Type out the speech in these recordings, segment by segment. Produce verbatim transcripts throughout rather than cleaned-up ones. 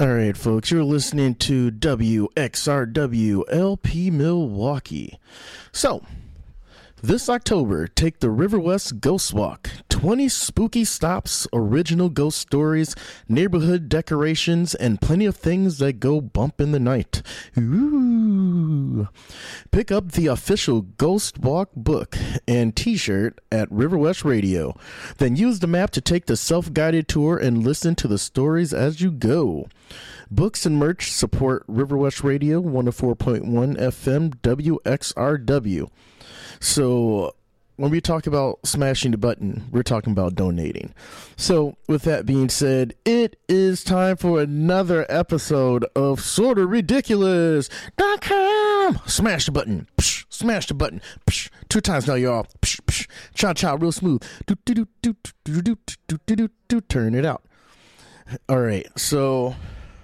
All right, folks, you're listening to W X R W L P Milwaukee. So, this October, take the River West Ghost Walk. twenty spooky stops, original ghost stories, neighborhood decorations, and plenty of things that go bump in the night. Ooh. Pick up the official Ghost Walk book and t-shirt at River West Radio. Then use the map to take the self-guided tour and listen to the stories as you go. Books and merch support River West Radio, one oh four point one F M W X R W. So when we talk about smashing the button, we're talking about donating. So with that being said, it is time for another episode of Sorta Ridiculous dot com. Smash the button. Psh, smash the button. Psh, two times now, y'all. Psh, psh, cha cha, real smooth. Do, do, do, do, do, do, do, do, do, do, turn it out. All right. So,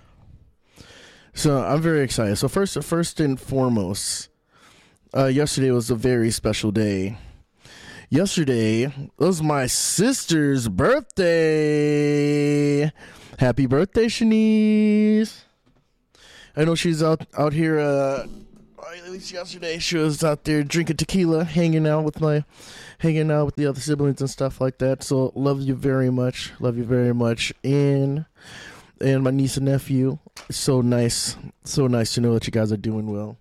so I'm very excited. So first, first and foremost, uh, yesterday was a very special day. Yesterday was my sister's birthday. Happy birthday, Shanice. I know she's out out here, uh, at least yesterday she was out there drinking tequila, hanging out with my, hanging out with the other siblings and stuff like that. So love you very much. Love you very much. And, and my niece and nephew. It's so nice. So nice to know that you guys are doing well.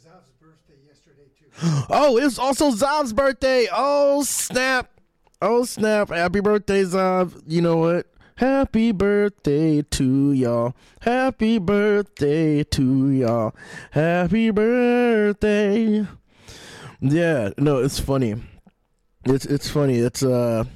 Oh, it was also Zob's birthday. Oh, snap. Oh, snap. Happy birthday, Zob. You know what? Happy birthday to y'all. Happy birthday to y'all. Happy birthday. Yeah, no, it's funny. It's it's funny. It's uh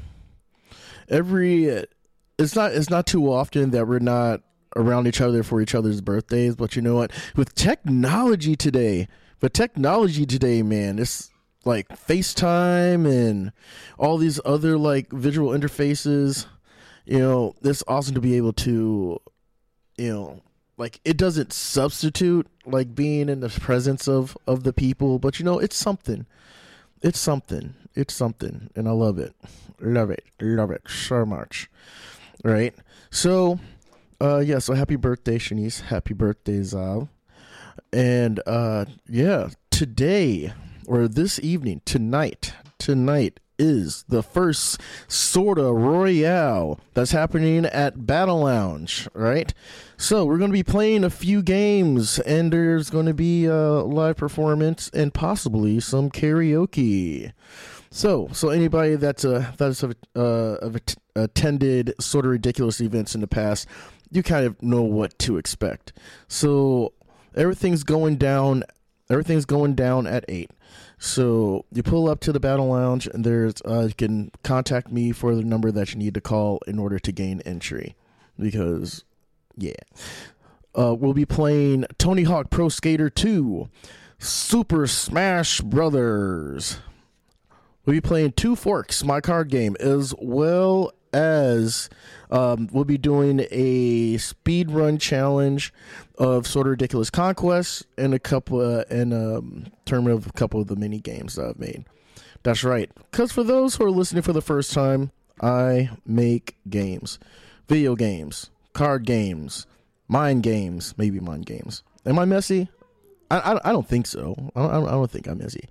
every it's not it's not too often that we're not around each other for each other's birthdays, but you know what? With technology today, But technology today, man, it's like FaceTime and all these other like visual interfaces. You know, it's awesome to be able to, you know, like it doesn't substitute like being in the presence of, of the people, but you know, it's something. It's something. It's something. And I love it. Love it. Love it so much. Right? So, uh, yeah, so happy birthday, Shanice. Happy birthday, Zal. And uh yeah, today or this evening, tonight, tonight is the first Sorta Royale that's happening at Battle Lounge, right? So we're going to be playing a few games, and there's going to be a live performance and possibly some karaoke. So, so anybody that's uh that's uh, uh attended Sorta Ridiculous events in the past, you kind of know what to expect. So. Everything's going down. Everything's going down at eight. So you pull up to the Battle Lounge, and there's uh, you can contact me for the number that you need to call in order to gain entry. Because, yeah, uh, we'll be playing Tony Hawk Pro Skater two, Super Smash Brothers. We'll be playing Two Forks, my card game, as well as um, we'll be doing a speed run challenge of Sorta Ridiculous Conquest and a couple uh, and um term of a couple of the mini games that I've made. That's right, because for those who are listening for the first time, I make games, video games, card games, mind games, maybe mind games. Am I messy? I I, I don't think so. I don't, I don't think I'm messy.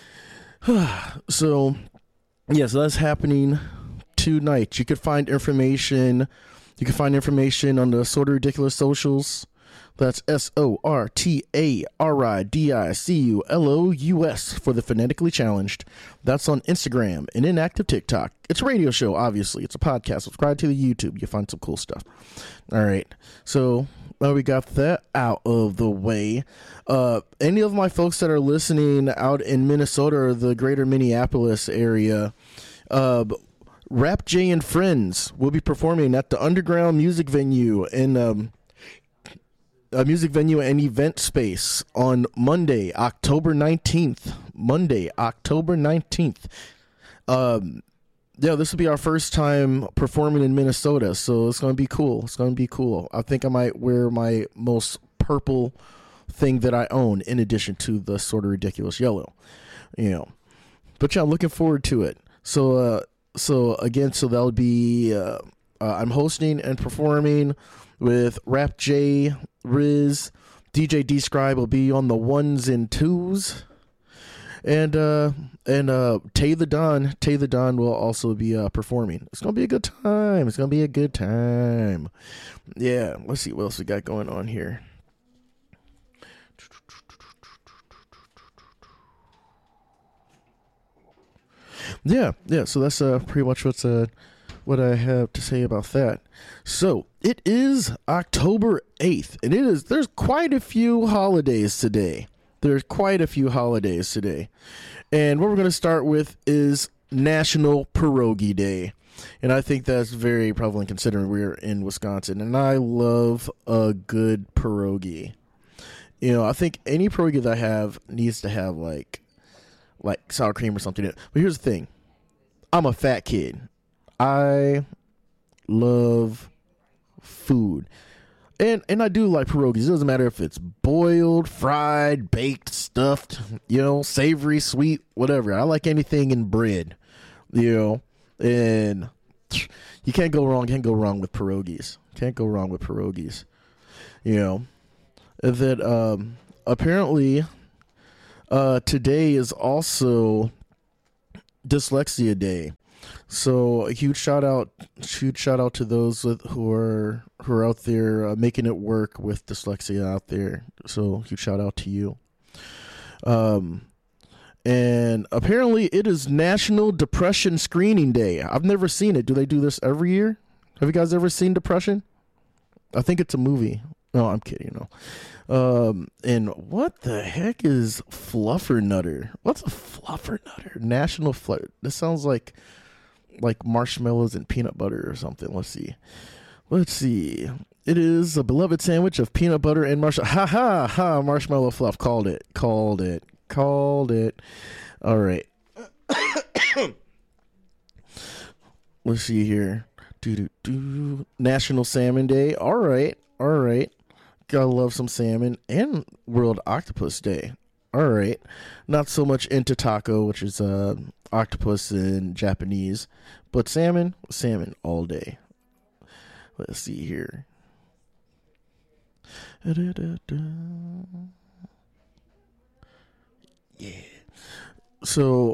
So yeah, so that's happening tonight. You could find information. You can find information on the Sorta Ridiculous socials. That's S O R T A R I D I C U L O U S for the Phonetically Challenged. That's on Instagram and inactive TikTok. It's a radio show, obviously. It's a podcast. Subscribe to the YouTube. You'll find some cool stuff. All right. So now we got that out of the way. Uh, any of my folks that are listening out in Minnesota or the greater Minneapolis area, uh, Rap J and Friends will be performing at the Underground Music Venue in um, a music venue and event space on Monday, October nineteenth. Monday, October nineteenth. Um, yeah, this will be our first time performing in Minnesota, so it's going to be cool. It's going to be cool. I think I might wear my most purple thing that I own in addition to the Sorta Ridiculous yellow. You know, but yeah, I'm looking forward to it. So, uh, So again, so that'll be uh, Uh, I'm hosting and performing with Rap J, Riz, D J D-Scribe will be on the ones and twos. And uh, and uh, Tay the Don, Tay the Don will also be uh, performing. It's gonna be a good time. It's gonna be a good time. Yeah, let's see what else we got going on here. Yeah, yeah. So that's uh, pretty much what's uh, what I have to say about that. So it is October eighth, and it is. There's quite a few holidays today. There's quite a few holidays today. And what we're going to start with is National Pierogi Day. And I think that's very prevalent considering we're in Wisconsin. And I love a good pierogi. You know, I think any pierogi that I have needs to have like like sour cream or something in it. But here's the thing. I'm a fat kid. I love food. And and I do like pierogies. It doesn't matter if it's boiled, fried, baked, stuffed, you know, savory, sweet, whatever. I like anything in bread, you know. And you can't go wrong. Can't go wrong with pierogies. Can't go wrong with pierogies, you know. And then um, apparently uh, today is also Dyslexia Day. So a huge shout out, huge shout out to those with, who are who are out there uh, making it work with dyslexia out there. So huge shout out to you. Um, and apparently it is National Depression Screening Day. I've never seen it. Do they do this every year? Have you guys ever seen Depression? I think it's a movie. No, I'm kidding. No. Um, and what the heck is Fluffernutter? What's a Fluffernutter? National Flutter. This sounds like. like marshmallows and peanut butter or something. Let's see. Let's see. It is a beloved sandwich of peanut butter and marshmallow. Ha ha ha. Marshmallow fluff. Called it. Called it. Called it. All right. Let's see here. Do do do. National Salmon Day. All right. All right. Gotta love some salmon. And World Octopus Day. All right. Not so much into taco, which is uh, octopus in Japanese, but salmon, salmon all day. Let's see here. Yeah. So,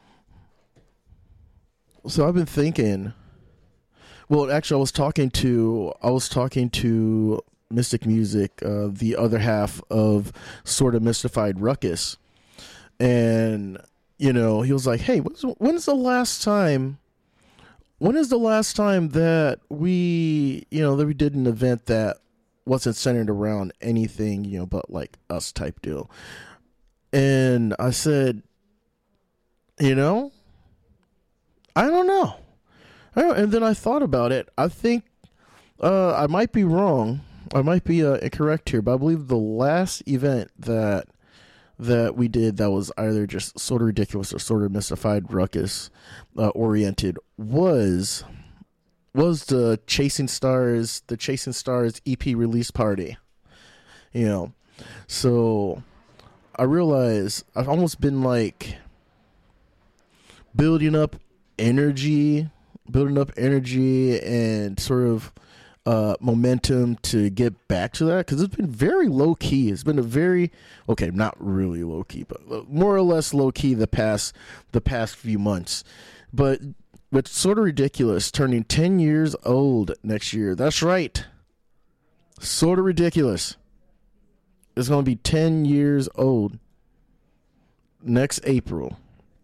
so I've been thinking. Well, actually, I was talking to I was talking to. Mystic Music, uh, the other half of Sort of Mystified Ruckus. And, you know, he was like, hey, when's, when's the last time, when is the last time that we, you know, that we did an event that wasn't centered around anything, you know, but like us type deal? And I said, you know, I don't know. I don't, and then I thought about it. I think uh, I might be wrong. I might be uh, incorrect here, but I believe the last event that that we did that was either just sort of ridiculous or sort of mystified ruckus uh, oriented was was the Chasing Stars, the Chasing Stars E P release party. You know, so I realize I've almost been like building up energy, building up energy and sort of Uh, momentum to get back to that, because it's been very low key. It's been a very okay, not really low key, but more or less low key the past the past few months. But but sort of ridiculous, turning ten years old next year. That's right, sort of ridiculous. It's gonna be ten years old next April.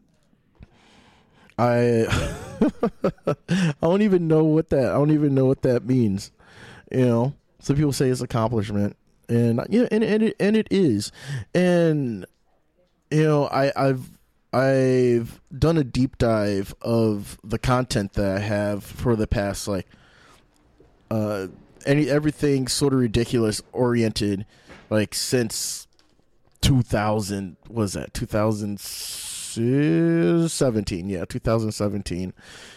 I I don't even know what that I don't even know what that means. You know, some people say it's accomplishment, and yeah, and and it and it is. And you know, I I've I've done a deep dive of the content that I have for the past like uh any everything sort of ridiculous oriented, like since two thousand. What was that two thousand seventeen? Yeah, two thousand seventeen.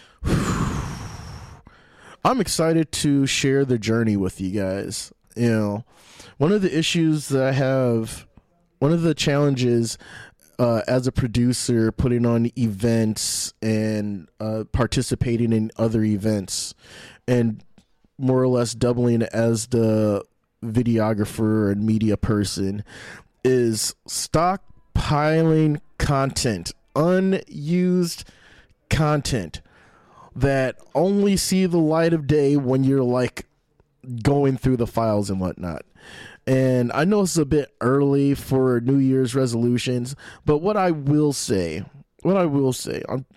I'm excited to share the journey with you guys. You know, one of the issues that I have, one of the challenges uh, as a producer, putting on events and uh, participating in other events and more or less doubling as the videographer and media person, is stockpiling content, unused content that only see the light of day when you're like going through the files and whatnot. And I know it's a bit early for New Year's resolutions, but what I will say, what I will say, I'm,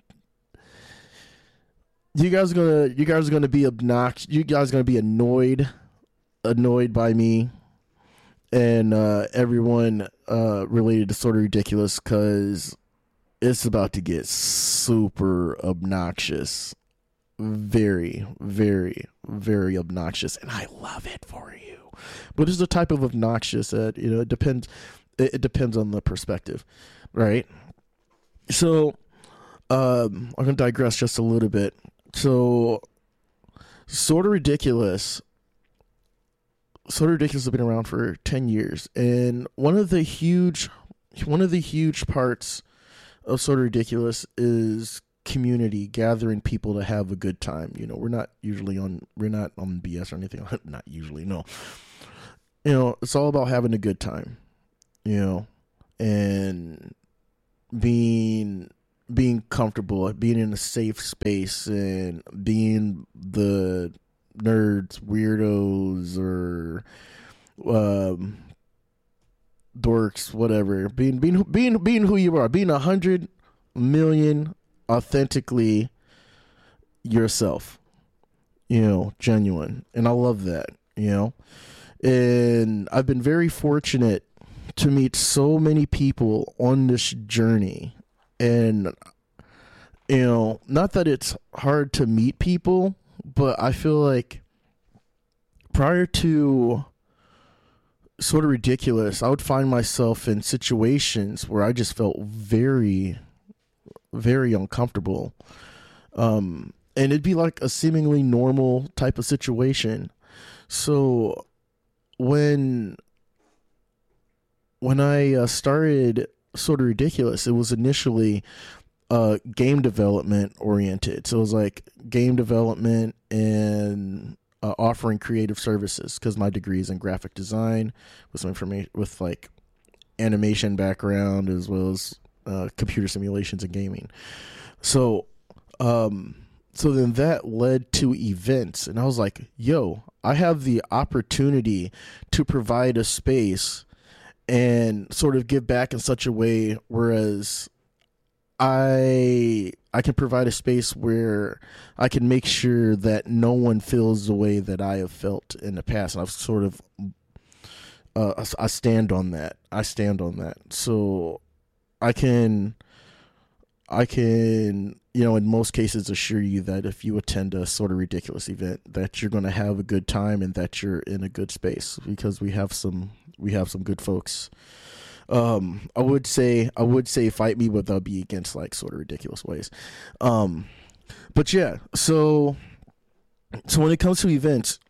you guys are gonna, you guys are gonna be obnoxious. You guys are gonna be annoyed, annoyed by me and uh, everyone uh, related to Sort of Ridiculous, because it's about to get super obnoxious. Very, very, very obnoxious, and I love it for you. But it's the type of obnoxious that, you know, it depends. It, it depends on the perspective, right? So, um, I'm gonna digress just a little bit. So, Sort of Ridiculous. Sort of Ridiculous has been around for ten years, and one of the huge, one of the huge parts of Sort of Ridiculous is community, gathering people to have a good time. You know, we're not usually on, we're not on B S or anything. Not usually, no. You know, it's all about having a good time. You know, and being being comfortable, being in a safe space, and being the nerds, weirdos, or um, dorks, whatever. Being being being being who you are, being a hundred million authentically yourself. You know, genuine, and I love that. You know, and I've been very fortunate to meet so many people on this journey, and you know, not that it's hard to meet people, but I feel like prior to Sort of Ridiculous, I would find myself in situations where I just felt very, very uncomfortable. Um, and it'd be like a seemingly normal type of situation. So when when I uh, started Sort of Ridiculous, it was initially uh, game development oriented. So it was like game development and uh, offering creative services, because my degree is in graphic design with some information, with like animation background, as well as uh, computer simulations and gaming. So, um, so then that led to events, and I was like, yo, I have the opportunity to provide a space and sort of give back in such a way, whereas I I can provide a space where I can make sure that no one feels the way that I have felt in the past. And I've sort of uh, I stand on that. I stand on that. So I can I can you know in most cases assure you that if you attend a Sort of Ridiculous event, that you're going to have a good time and that you're in a good space, because we have some we have some good folks. Um, I would say, I would say fight me, but they'll be against like Sort of Ridiculous ways. Um, but yeah, so, so when it comes to events,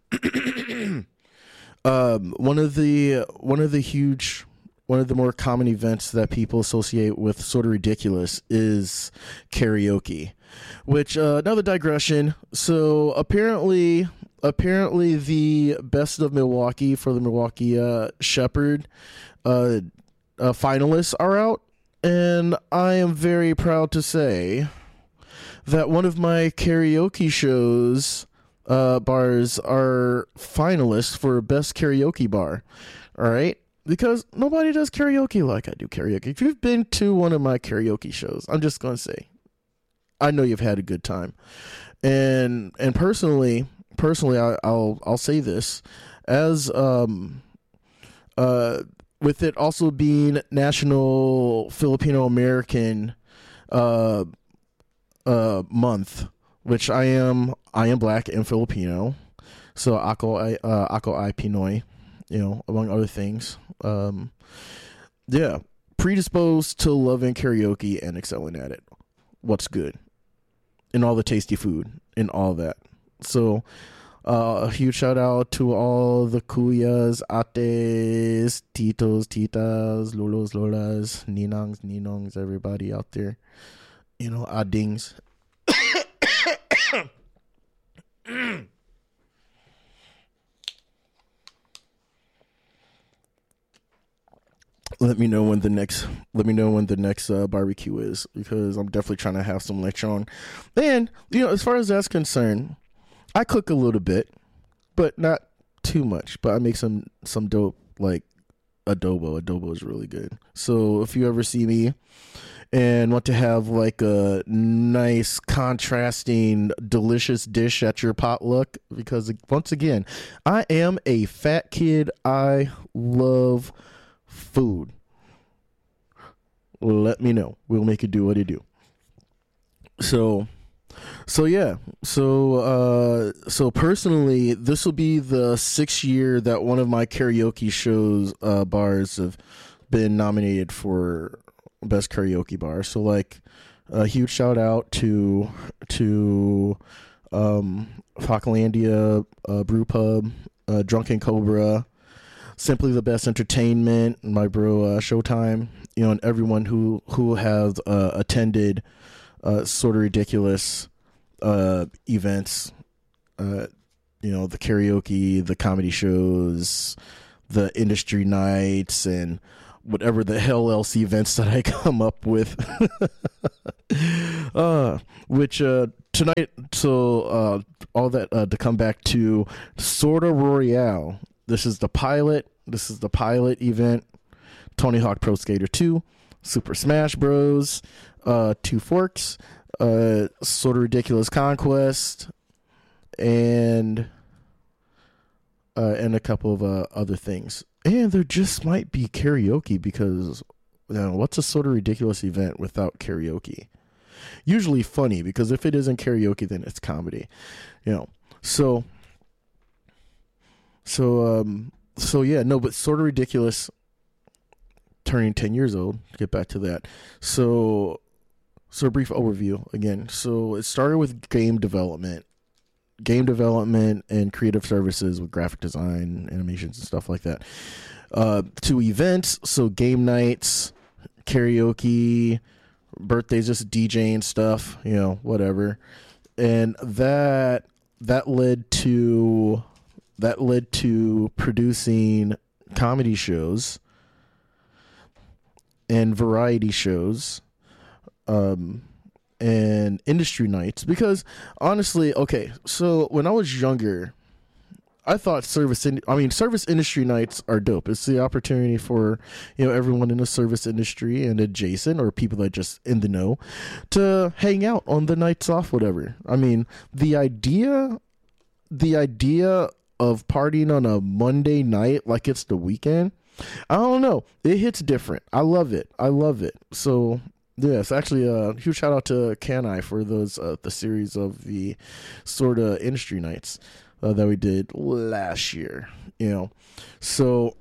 um, one of the, one of the huge, one of the more common events that people associate with Sort of Ridiculous is karaoke, which, uh, another digression. So apparently, apparently the Best of Milwaukee for the Milwaukee, uh, Shepherd, uh, Uh, finalists are out, and I am very proud to say that one of my karaoke shows uh, bars are finalists for best karaoke bar. All right, because nobody does karaoke like I do karaoke. If you've been to one of my karaoke shows, I'm just gonna say, I know you've had a good time, and and personally, personally, I, I'll I'll say this as um uh. with it also being National Filipino American uh, uh, month, which I am, I am Black and Filipino, so ako ay uh, ako ay Pinoy, you know, among other things. Um, yeah, predisposed to loving karaoke and excelling at it. What's good, and all the tasty food and all that. So. Uh, a huge shout out to all the kuyas, ates, titos, titas, lolos, lolas, ninangs, ninongs, everybody out there. You know, adings. let me know when the next let me know when the next uh, barbecue is, because I'm definitely trying to have some lechon. And you know, as far as that's concerned, I cook a little bit, but not too much. But I make some some dope like adobo. Adobo is really good. So if you ever see me and want to have like a nice contrasting delicious dish at your potluck, because once again, I am a fat kid. I love food. Let me know. We'll make it do what it do. So so yeah. So uh so personally, this will be the sixth year that one of my karaoke shows uh bars have been nominated for best karaoke bar. So like a huge shout out to to um Falklandia, uh, Brew Pub, uh, Drunken Cobra, Simply the Best Entertainment, my bro uh, Showtime, you know, and everyone who who have uh, attended uh, sort of ridiculous uh, events, uh, you know, the karaoke, the comedy shows, the industry nights, and whatever the hell else events that I come up with. uh, which uh, tonight, so uh, all that uh, to come back to Sorta Royale. This is the pilot. This is the pilot event. Tony Hawk Pro Skater two, Super Smash Bros, uh, Two Forks, uh, Sort of Ridiculous Conquest, and uh, and a couple of uh, other things. And there just might be karaoke, because you know, what's a Sort of Ridiculous event without karaoke? Usually funny, because if it isn't karaoke, then it's comedy. You know, so. So, um, so yeah, no, but Sort of Ridiculous turning ten years old. Get back to that. So, so a brief overview again. So it started with game development, game development and creative services with graphic design, animations and stuff like that. Uh, to events. So game nights, karaoke, birthdays, just DJing stuff, you know, whatever. And that, that led to... That led to producing comedy shows and variety shows, um, and industry nights. Because honestly, okay, so when I was younger, I thought service, in, I mean, service industry nights are dope. It's the opportunity for, you know, everyone in the service industry and adjacent, or people that are just in the know, to hang out on the nights off, whatever. I mean, the idea, the idea of partying on a Monday night like it's the weekend, I don't know, it hits different. I love it. I love it. So yes, actually a uh, huge shout out to Can-I for those uh, the series of the sort of industry nights uh, that we did last year, you know. So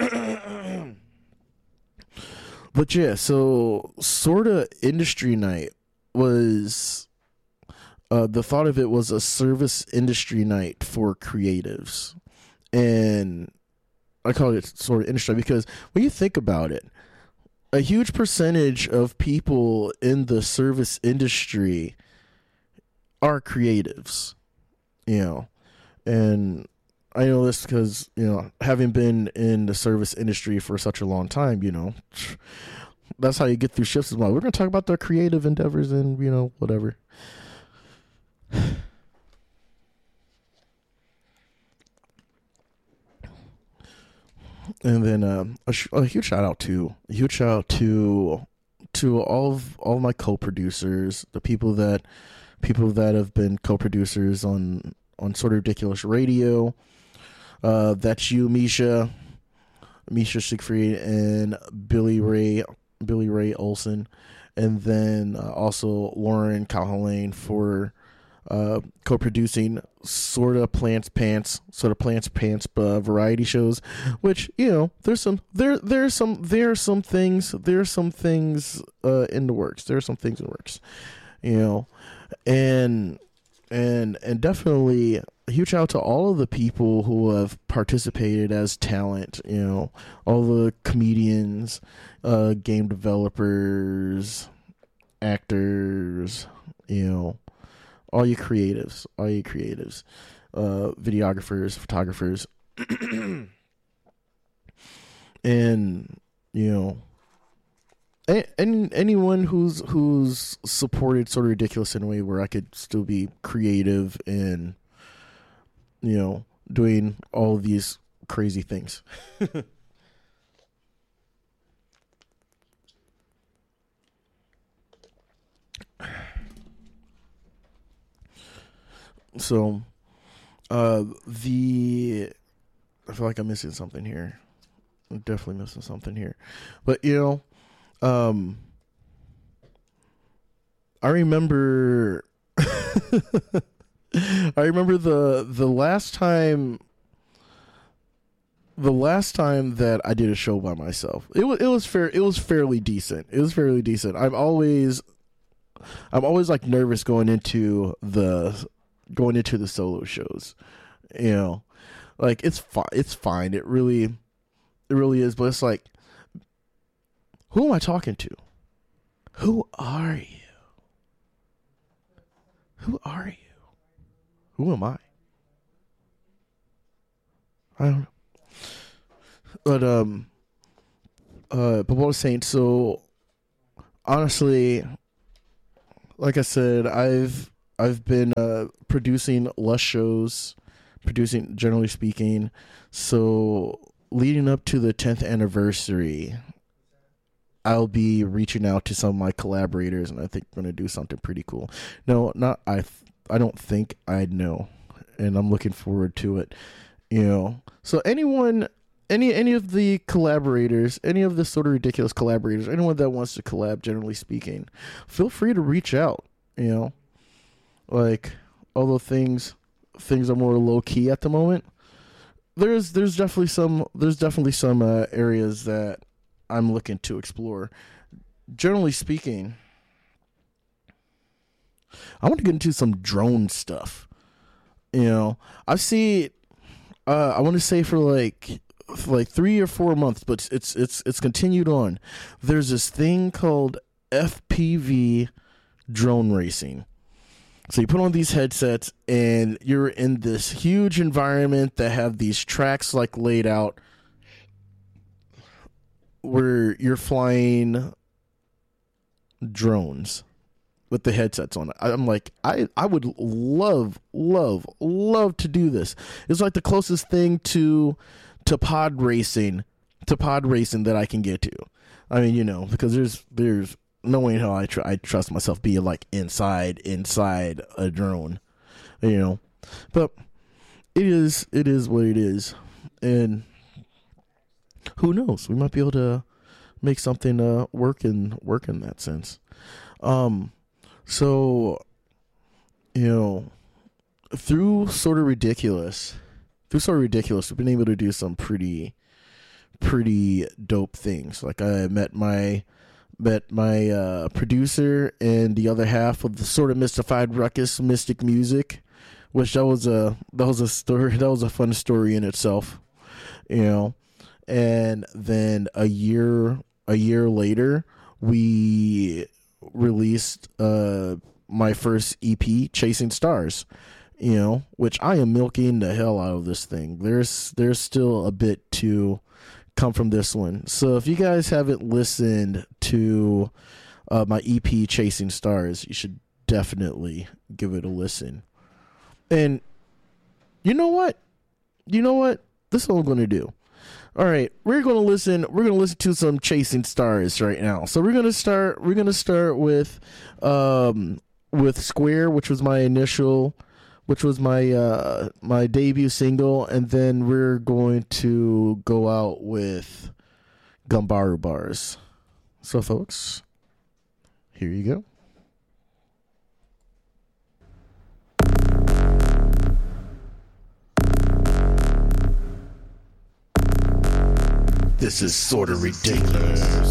but yeah, so sort of industry night was Uh, the thought of it was a service industry night for creatives. And I call it sort of industry because when you think about it, a huge percentage of people in the service industry are creatives, you know. And I know this because, you know, having been in the service industry for such a long time, you know, that's how you get through shifts. Well, we're going to talk about the creative endeavors and, you know, whatever. And then um, a, sh- a huge shout out to a huge shout out to to all of all of my co-producers, the people that people that have been co-producers on on Sort of Ridiculous Radio. Uh, that's you, Misha, Misha Siegfried, and Billy Ray Billy Ray Olson, and then uh, also Lauren Calhoun for uh, co-producing sort of Plants Pants, sort of Plants Pants uh, variety shows, which, you know, there's some there there's some there are some things there's some things uh, in the works. There are some things in the works, you know, and and and definitely a huge shout out to all of the people who have participated as talent, you know, all the comedians, uh, game developers, actors, you know, all you creatives, all you creatives, uh, videographers, photographers, and you know, and anyone who's who's supported Sort of Ridiculous in a way where I could still be creative and, you know, doing all of these crazy things. So, uh, the I feel like I'm missing something here. I'm definitely missing something here, but you know. Um, I remember, I remember the the last time, the last time that I did a show by myself. It was it was fair. It was fairly decent. It was fairly decent. I'm always, I'm always like nervous going into the going into the solo shows. You know, like it's fine. It's fine. It really, it really is. But it's like, who am I talking to? Who are you? Who are you? Who am I? I don't know. But um uh but what I was saying, so honestly, like I said, I've I've been uh producing less shows, producing generally speaking. So leading up to the tenth anniversary, I'll be reaching out to some of my collaborators, and I think I'm going to do something pretty cool. No, not I. I don't think I know, and I'm looking forward to it. You know, so anyone, any any of the collaborators, any of the Sort of Ridiculous collaborators, anyone that wants to collab, generally speaking, feel free to reach out. You know, like although things things are more low key at the moment, there's there's definitely some there's definitely some uh, areas that I'm looking to explore. Generally speaking, I want to get into some drone stuff. You know, I've seen, uh, I want to say for like, for like three or four months, but it's it's it's continued on. There's this thing called F P V drone racing. So you put on these headsets and you're in this huge environment that have these tracks like laid out, where you're flying drones with the headsets on. I'm like, I, I would love, love, love to do this. It's like the closest thing to to pod racing, to pod racing that I can get to. I mean, you know, because there's there's no way in hell I tr- I trust myself being like inside inside a drone, you know. But it is it is what it is, and who knows? We might be able to make something uh, work in work in that sense. Um, so you know, through Sort of Ridiculous, through Sort of Ridiculous, we've been able to do some pretty, pretty dope things. Like I met my met my uh, producer and the other half of the Sort of Mystified Ruckus Mystic Music, which that was a that was a story that was a fun story in itself, you know. And then a year a year later, we released uh, my first E P, Chasing Stars, you know, which I am milking the hell out of this thing. There's there's still a bit to come from this one. So if you guys haven't listened to uh, my E P, Chasing Stars, you should definitely give it a listen. And you know what? You know what? This is what I'm going to do. All right, we're gonna listen. We're gonna listen to some Chasing Stars right now. So we're gonna start. We're gonna start with, um, with Square, which was my initial, which was my uh my debut single, and then we're going to go out with Gumbaru Bars. So, folks, here you go. This is Sorta Ridiculous.